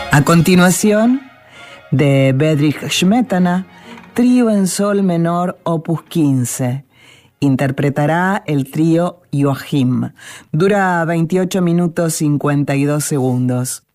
A continuación, de Bedřich Smetana, Trío en Sol Menor, Opus 15. Interpretará el trío Joachim. Dura 28 minutos 52 segundos.